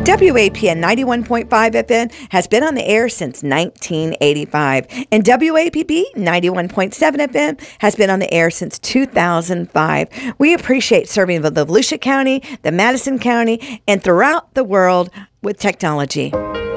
WAPN 91.5 FM has been on the air since 1985, and WAPB 91.7 FM has been on the air since 2005. We appreciate serving the Volusia County, the Madison County, and throughout the world with technology.